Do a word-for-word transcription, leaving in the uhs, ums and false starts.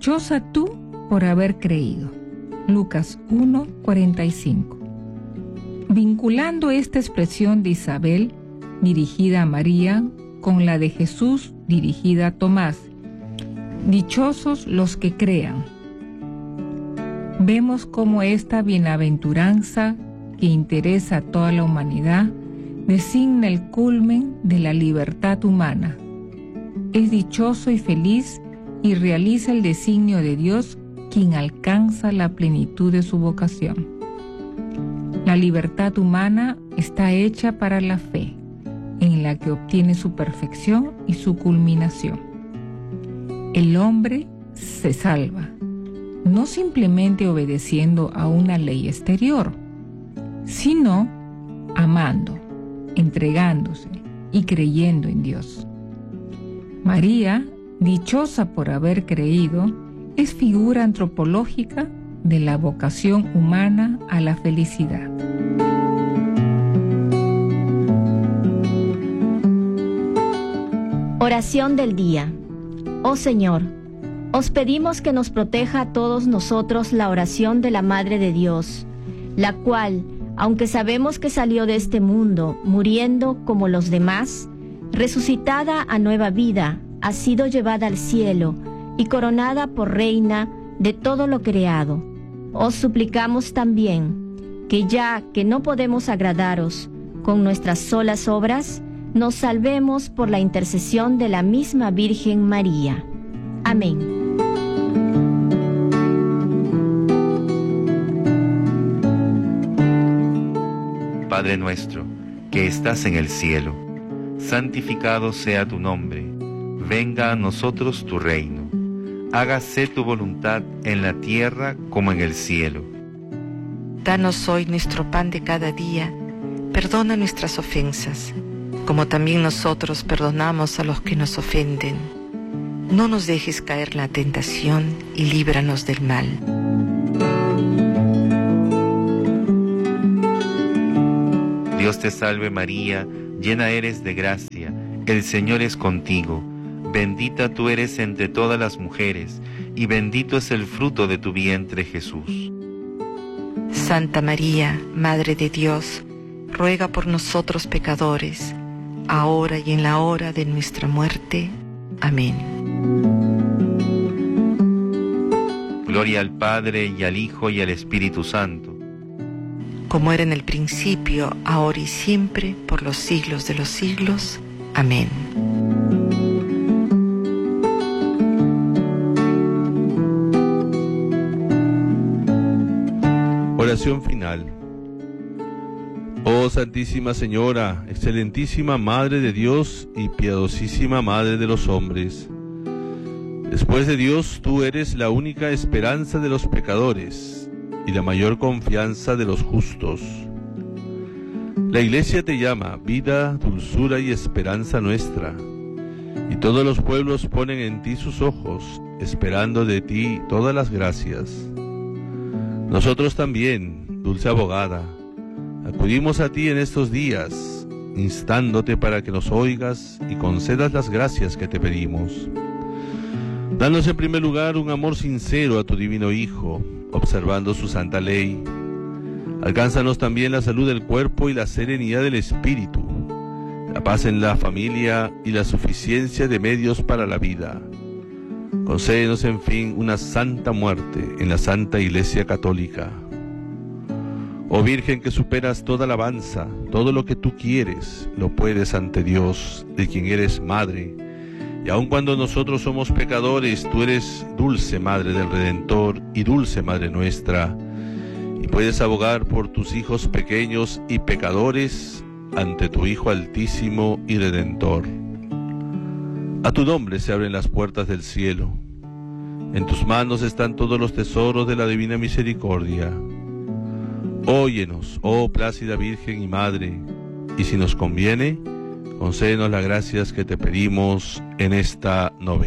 Dichosa tú por haber creído. Lucas uno, cuarenta y cinco. Vinculando esta expresión de Isabel, dirigida a María, con la de Jesús, dirigida a Tomás, dichosos los que crean. Vemos cómo esta bienaventuranza que interesa a toda la humanidad designa el culmen de la libertad humana. Es dichoso y feliz y realiza el designio de Dios quien alcanza la plenitud de su vocación. La libertad humana está hecha para la fe, en la que obtiene su perfección y su culminación. El hombre se salva, no simplemente obedeciendo a una ley exterior, sino amando, entregándose y creyendo en Dios. María, dichosa por haber creído, es figura antropológica de la vocación humana a la felicidad. Oración del día. Oh Señor, os pedimos que nos proteja a todos nosotros la oración de la Madre de Dios, la cual, aunque sabemos que salió de este mundo muriendo como los demás, resucitada a nueva vida, ha sido llevada al cielo y coronada por reina de todo lo creado. Os suplicamos también que ya que no podemos agradaros con nuestras solas obras, nos salvemos por la intercesión de la misma Virgen María. Amén. Padre nuestro, que estás en el cielo, santificado sea tu nombre. Venga a nosotros tu reino. Hágase tu voluntad en la tierra como en el cielo. Danos hoy nuestro pan de cada día. Perdona nuestras ofensas, como también nosotros perdonamos a los que nos ofenden. No nos dejes caer en la tentación y líbranos del mal. Dios te salve María, llena eres de gracia, el Señor es contigo. Bendita tú eres entre todas las mujeres, y bendito es el fruto de tu vientre Jesús. Santa María, Madre de Dios, ruega por nosotros pecadores, ahora y en la hora de nuestra muerte. Amén. Gloria al Padre, y al Hijo, y al Espíritu Santo. Como era en el principio, ahora y siempre, por los siglos de los siglos. Amén. Oración final. Oh Santísima Señora, excelentísima Madre de Dios y piadosísima Madre de los hombres, después de Dios, tú eres la única esperanza de los pecadores y la mayor confianza de los justos. La Iglesia te llama vida, dulzura y esperanza nuestra, y todos los pueblos ponen en ti sus ojos, esperando de ti todas las gracias. Nosotros también, dulce abogada, acudimos a ti en estos días, instándote para que nos oigas y concedas las gracias que te pedimos. Danos en primer lugar un amor sincero a tu divino Hijo, observando su santa ley. Alcánzanos también la salud del cuerpo y la serenidad del espíritu, la paz en la familia y la suficiencia de medios para la vida. Concédenos, en fin, una santa muerte en la Santa Iglesia Católica. Oh Virgen que superas toda alabanza, todo lo que tú quieres, lo puedes ante Dios, de quien eres Madre. Y aun cuando nosotros somos pecadores, tú eres dulce Madre del Redentor y dulce Madre nuestra, y puedes abogar por tus hijos pequeños y pecadores ante tu Hijo Altísimo y Redentor. A tu nombre se abren las puertas del cielo. En tus manos están todos los tesoros de la divina misericordia. Óyenos, oh plácida Virgen y Madre, y si nos conviene, concédenos las gracias que te pedimos en esta novena.